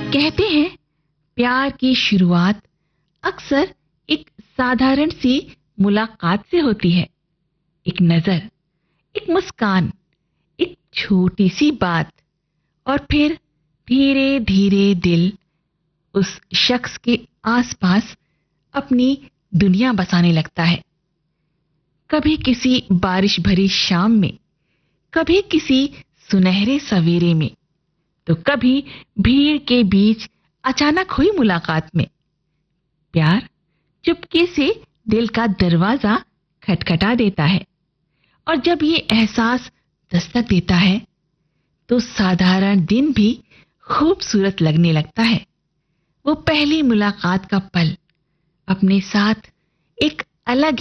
कहते हैं प्यार की शुरुआत अक्सर एक साधारण सी मुलाकात से होती है। एक नजर, एक मुस्कान, एक छोटी सी बात और फिर धीरे धीरे दिल उस शख्स के आसपास अपनी दुनिया बसाने लगता है। कभी किसी बारिश भरी शाम में, कभी किसी सुनहरे सवेरे में, तो कभी भीड़ के बीच अचानक हुई मुलाकात में। प्यार चुपके से दिल का दरवाजा खटखटा देता है और जब ये एहसास दस्तक देता है तो साधारण दिन भी खूबसूरत लगने लगता है। वो पहली मुलाकात का पल अपने साथ एक अलग